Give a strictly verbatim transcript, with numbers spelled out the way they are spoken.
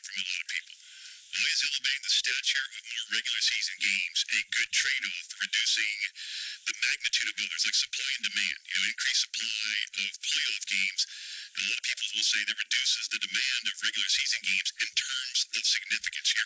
from a lot of people. Why is elevating the stature of more regular season games a good trade-off for reducing the magnitude of others, like supply and demand? You know, increased supply of playoff games. A lot of people will say that reduces the demand of regular season games in terms of significance here.